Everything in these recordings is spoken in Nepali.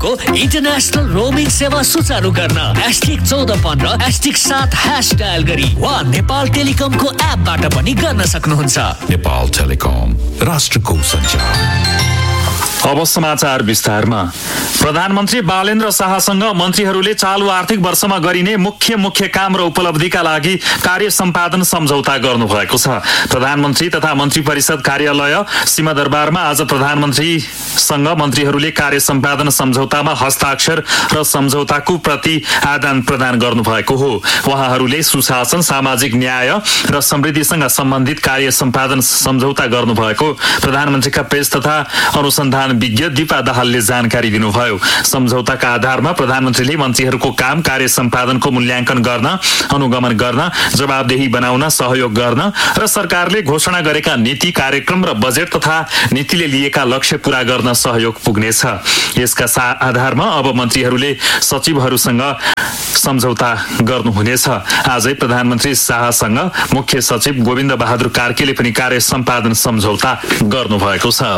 टेलिकमको इन्टरनेशनल रोमिङ सेवा सुचारू गर्न *1415 *7# डायल गरी वा नेपाल टेलिकमको एपबाट पनि गर्न सक्नुहुन्छ। नेपाल टेलिकम, राष्ट्रको सञ्चार। अब समाचार विस्तारमा। प्रधानमन्त्री बालेन्द्र शाहसँग मन्त्रीहरूले चालु आर्थिक वर्षमा गरिने मुख्य काम र उपलब्धिका लागि कार्य सम्पादन सम्झौता गर्नुभएको छ। प्रधानमन्त्री तथा मन्त्री परिषद कार्यालय सिंहदरबारमा आज प्रधानमन्त्रीसँग मन्त्रीहरूले कार्य सम्पादन सम्झौतामा हस्ताक्षर र सम्झौताको प्रति आदान प्रदान गर्नुभएको हो। उहाँहरूले सुशासन, सामाजिक न्याय र समृद्धिसँग सम्बन्धित कार्य सम्पादन सम्झौता गर्नुभएको प्रधानमन्त्रीका प्रेस तथा अनुसन्धान विज्ञ दीपा दाहालले जानकारी दिनुभयो। सम्झौताका आधारमा प्रधानमन्त्रीले मन्त्रीहरूको काम, कार्य सम्पादनको मूल्याङ्कन गर्न, अनुगमन गर्न, जवाबदेही बनाउन, सहयोग गर्न र सरकारले घोषणा गरेका नीति, कार्यक्रम र बजेट तथा नीतिले लिएका लक्ष्य पूरा गर्न सहयोग पुग्नेछ। यसका आधारमा अब मन्त्रीहरूले सचिवहरूसँग सम्झौता गर्नुहुनेछ। आजै प्रधानमन्त्री शाहसँग मुख्य सचिव गोविन्द बहादुर कार्कीले पनि कार्य सम्पादन सम्झौता गर्नुभएको छ।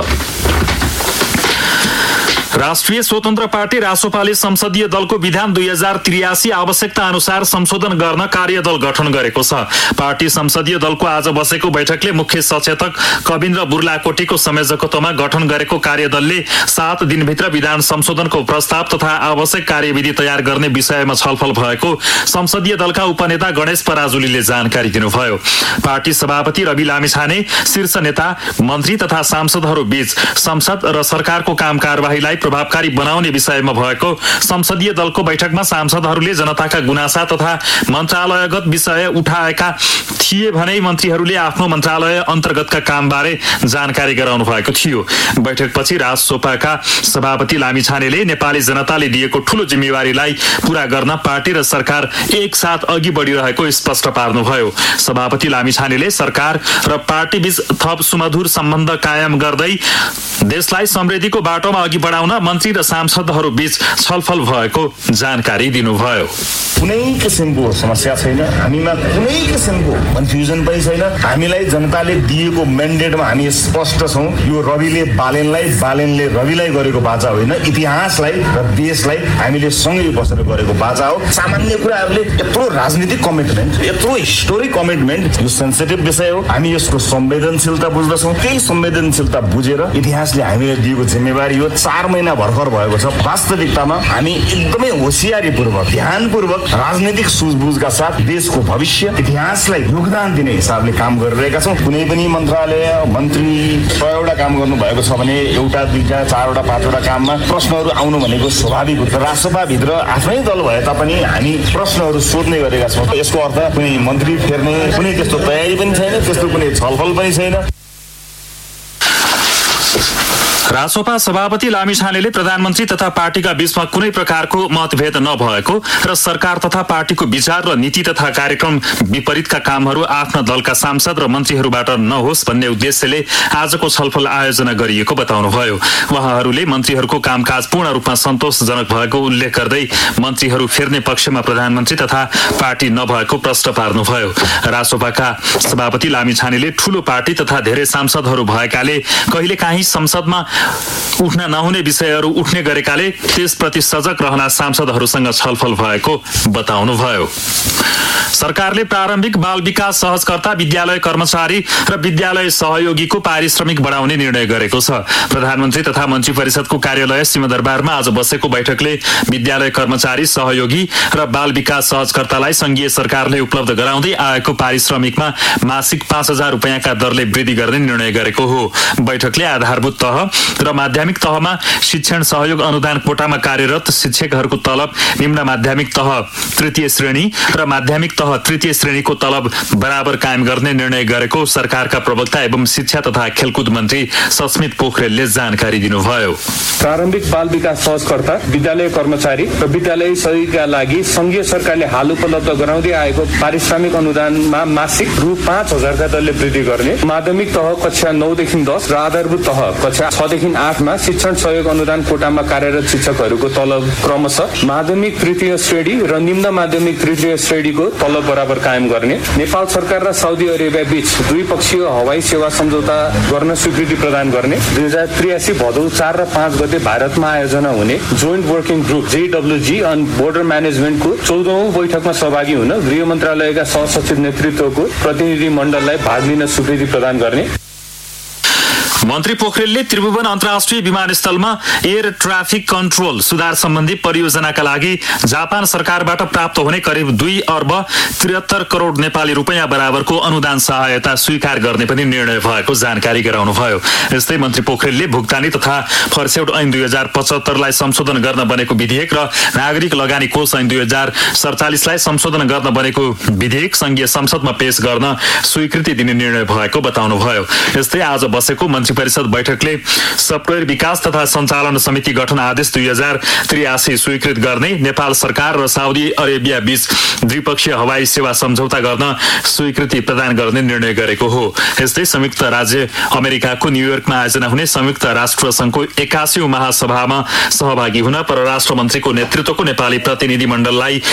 राष्ट्रिय स्वतन्त्र पार्टी रासोपाले संसदीय दलको विधान 2083 आवश्यकता अनुसार संशोधन गर्न कार्यदल गठन गरेको छ। पार्टी संसदीय दलको आज बसेको बैठकले मुख्य सचेतक कविन्द्र बुर्लाकोटीको संयोजकत्वमा गठन गरेको कार्यदलले 7 दिनभित्र विधान संशोधनको प्रस्ताव तथा आवश्यक कार्यविधि तयार गर्ने विषयमा छलफल भएको संसदीय दलका उपनेता गणेश पराजुलीले जानकारी दिनुभयो। पार्टी सभापति रवि लामिछाने शीर्ष नेता, मन्त्री तथा सांसदहरू बीच संसद र सरकारको काम कारबाहीलाई प्रभावकारी बनाउने विषयमा भएको संसदीय दलको बैठकमा सांसदहरूले जनताका गुनासा तथा मन्त्रालयगत विषय उठाएका थिए भने मन्त्रीहरूले आफ्नो मन्त्रालय अन्तर्गतका कामबारे जानकारी गराउनु भएको थियो। बैठकपछि राजसोपाका सभापति लामिछानेले नेपाली जनताले दिएको ठूलो जिम्मेवारीलाई पूरा गर्न पार्टी र सरकार एकसाथ अघि बढिरहेको स्पष्ट पार्नुभयो। सभापति लामिछानेले सरकार र पार्टी बीच थप सुमधुर सम्बन्ध कायम गर्दै देशलाई समृद्धिको बाटोमा अघि बढाउन मन्त्री र सांसदहरू बीच छलफल भएको जानकारी दिनुभयो। कुनै किसिमको समस्या छैन, हामीमा कुनै किसिमको कन्फ्युजन पनि छैन। हामीलाई जनताले दिएको म्यान्डेटमा हामी स्पष्ट छौँ। यो रविले बालेनलाई, बालेनले रविलाई गरेको बाचा होइन, इतिहासलाई र देशलाई हामीले सँगै बसेर गरेको बाचा हो। सामान्य कुराहरूले यत्रो राजनीतिक कमिटमेन्ट, यत्रो हिस्टोरिक कमिटमेन्ट, यो सेन्सिटिभ विषय हो। हामी यसको संवेदनशीलता बुझ्दछौँ। त्यही संवेदनशीलता बुझेर इतिहासले हामीलाई दिएको जिम्मेवारी हो। 4 महिना भर्खर भएको छ। वास्तविकतामा हामी एकदमै होसियारीपूर्वक, ध्यानपूर्वक, राजनीतिक सुझबुझका साथ देशको भविष्य, इतिहासलाई योगदान दिने हिसाबले काम गरिरहेका छौँ। कुनै पनि मन्त्रालय, मन्त्री 100 काम गर्नु भएको छ भने 1, 2, 4, 5 काममा प्रश्नहरू आउनु भनेको स्वाभाविक हो। रासोपाभित्र आफ्नै दल भए तापनि हामी प्रश्नहरू सोध्ने गरेका छौँ। यसको अर्थ कुनै मन्त्री फेर्ने कुनै त्यस्तो तयारी पनि छैन, त्यस्तो कुनै छलफल पनि छैन। रासोपा सभापति लामिछानेले प्रधानमन्त्री तथा पार्टीका बीचमा कुनै प्रकारको मतभेद नभएको र सरकार तथा पार्टीको विचार र नीति तथा कार्यक्रम विपरीतका कामहरू आफ्ना दलका सांसद र मन्त्रीहरूबाट नहोस् भन्ने उद्देश्यले आजको छलफल आयोजना गरिएको बताउनुभयो। उहाँहरूले मन्त्रीहरूको कामकाज पूर्ण रूपमा सन्तोषजनक भएको उल्लेख गर्दै मन्त्रीहरू फेर्ने पक्षमा प्रधानमन्त्री तथा पार्टी नभएको प्रश्न पार्नुभयो। रासोपाका सभापति लामिछानेले ठूलो पार्टी तथा धेरै सांसदहरू भएकाले कहिलेकाहीँ संसदमा उठ्न नहुने विषयहरू उठ्ने गरेकाले त्यसप्रति सजग रहन सांसदहरूसँग छलफल भएको बताउनुभयो। सरकारले प्रारम्भिक बाल विकास सहजकर्ता, विद्यालय कर्मचारी र विद्यालय सहयोगीको पारिश्रमिक बढाउने निर्णय गरेको छ। प्रधानमन्त्री तथा मन्त्री परिषदको कार्यालय सिंहदरबारमा आज बसेको बैठकले विद्यालय कर्मचारी, सहयोगी र बाल विकास सहजकर्तालाई संघीय सरकारले उपलब्ध गराउँदै आएको पारिश्रमिकमा मासिक 5,000 रुपियाँका दरले वृद्धि गर्ने निर्णय गरेको हो। बैठकले आधारभूत तह र माध्यमिक तहमा शिक्षण सहयोग अनुदान कोटामा कार्यरत शिक्षकहरूको तलब निम्न माध्यमिक तह तृतीय श्रेणी र माध्यमिक तह तृतीय श्रेणीको तलब बराबर कायम गर्ने निर्णय गरेको सरकारका प्रवक्ता एवं शिक्षा तथा खेलकुद मन्त्री सस्मित पोखरेलले जानकारी दिनुभयो। प्रारम्भिक बाल विकास सहजकर्ता, विद्यालय कर्मचारी र विद्यालय सहयोगीका लागि संघीय सरकारले हाल उपलब्ध गराउँदै आएको पारिश्रमिक अनुदानमा मासिक रु 5,000 का दरले वृद्धि गर्ने, माध्यमिक तह कक्षा 9 देखि 10 र आधारभूत तह कक्षा 6 देखि देखि 8 मा शिक्षण सहयोग अनुदान कोटामा कार्यरत शिक्षकहरूको तलब क्रमशः माध्यमिक तृतीय श्रेणी र निम्न माध्यमिक तृतीय श्रेणीको तलब बराबर कायम गर्ने, नेपाल सरकार र साउदी अरेबिया बीच द्विपक्षीय हवाई सेवा सम्झौता गर्न स्वीकृति प्रदान गर्ने, 2083 भदौ 4 र 5 गते भारतमा आयोजना हुने joint working group JWG on border म्यानेजमेन्टको 14औं बैठकमा सहभागी हुन गृह मन्त्रालयका सहसचिव नेतृत्वको प्रतिनिधि मण्डललाई भाग लिन स्वीकृति प्रदान गर्ने। मन्त्री पोखरेलले त्रिभुवन अन्तर्राष्ट्रिय विमानस्थलमा एयर ट्राफिक कन्ट्रोल सुधार सम्बन्धी परियोजनाका लागि जापान सरकारबाट प्राप्त हुने करिब 2 अर्ब 73 करोड नेपाली रुपैयाँ बराबरको अनुदान सहायता स्वीकार गर्ने पनि निर्णय भएको जानकारी गराउनुभयो। यस्तै मन्त्री पोखरेलले भुक्तानी तथा फर्स्याउट ऐन 2075 लाई संशोधन गर्न बनेको विधेयक र नागरिक लगानी कोष ऐन 2047 लाई संशोधन गर्न बनेको विधेयक संघीय संसदमा पेश गर्न स्वीकृति दिने निर्णय भएको बताउनुभयो। यस्तै आज बसेको मन्त्री परिषद बैठकले सफ्टवेयर विकास तथा सञ्चालन समिति गठन आदेश 2083 स्वीकृत गर्ने, नेपाल सरकार र साउदी अरेबिया बीच द्विपक्षीय हवाई सेवा सम्झौता गर्न स्वीकृति प्रदान गर्ने निर्णय गरेको हो। यस्तै संयुक्त राज्य अमेरिकाको न्यूयोर्कमा आयोजना हुने संयुक्त राष्ट्र संघको 81औं महासभामा सहभागी हुन परराष्ट्र मन्त्रीको नेतृत्वको नेपाली प्रतिनिधि मण्डललाई